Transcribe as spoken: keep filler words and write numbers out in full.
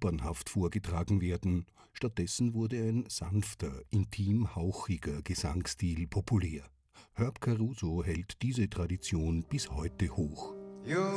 opernhaft vorgetragen werden. Stattdessen wurde ein sanfter, intim hauchiger Gesangsstil populär. Herb Caruso hält diese Tradition bis heute hoch.